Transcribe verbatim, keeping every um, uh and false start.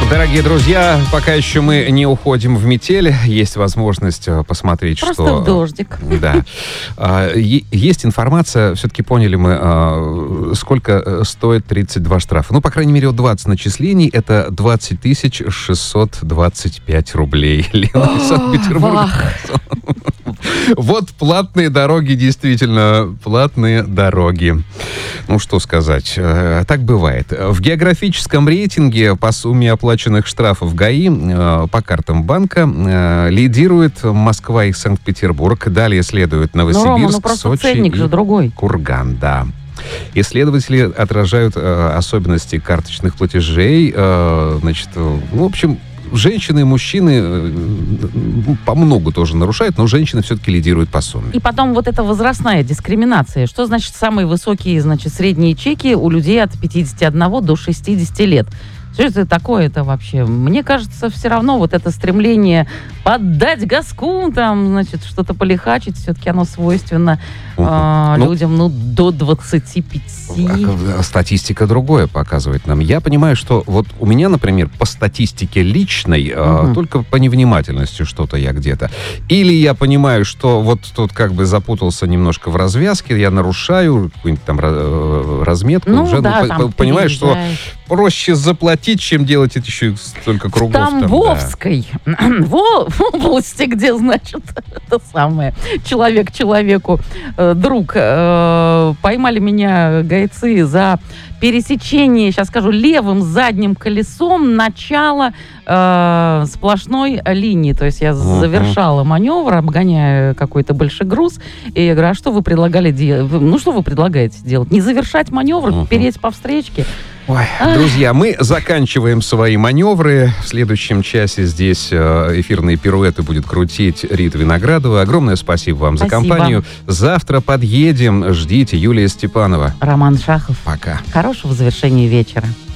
Дорогие друзья, пока еще мы не уходим в метель, есть возможность посмотреть, Просто что... в дождик. Да. Есть информация, все-таки поняли мы, сколько стоит тридцать два штрафа. Ну, по крайней мере, вот двадцать начислений — это двадцать тысяч шестьсот двадцать пять рублей. Лена из Санкт-Петербурга. Вот платные дороги, действительно, платные дороги. Ну, что сказать, так бывает. В географическом рейтинге по сумме оплаченных штрафов ГАИ по картам банка лидирует Москва и Санкт-Петербург. Далее следует Новосибирск, ну, Рома, ну, просто Сочи ценник и же другой. Курган, да. Исследователи отражают э, особенности карточных платежей. Э, значит, в общем, женщины и мужчины э, по многу тоже нарушают, но женщины все-таки лидируют по сумме. И потом вот эта возрастная дискриминация. Что значит самые высокие, значит, средние чеки у людей от пятидесяти одного до шестидесяти лет? Что это такое-то вообще? Мне кажется, все равно вот это стремление поддать газку, там, значит, что-то полихачить, все-таки оно свойственно э, ну, людям, ну, до двадцати пяти. А, статистика другое показывает нам. Я понимаю, что вот у меня, например, по статистике личной, угу. э, только по невнимательности что-то я где-то. Или я понимаю, что вот тут как бы запутался немножко в развязке, я нарушаю какую-нибудь там разметку. Ну, уже да, ну, там понимаю, что проще заплатить, чем делать это еще столько кругов. В Тамбовской, там, да. в, в области, где, значит, это самое, человек человеку э, друг, э, поймали меня гайцы за пересечение, сейчас скажу, левым задним колесом начала э, сплошной линии. То есть я uh-huh. завершала маневр, обгоняя какой-то большой груз. И я говорю, а что вы предлагали делать? Ну, что вы предлагаете делать? Не завершать маневр, uh-huh. переть по встречке? Ой, друзья, мы заканчиваем свои маневры. В следующем часе здесь эфирные пируэты будет крутить Рита Виноградова. Огромное спасибо вам спасибо. за компанию. Завтра подъедем. Ждите. Юлия Степанова. Роман Шахов. Пока. Хорошего завершения вечера.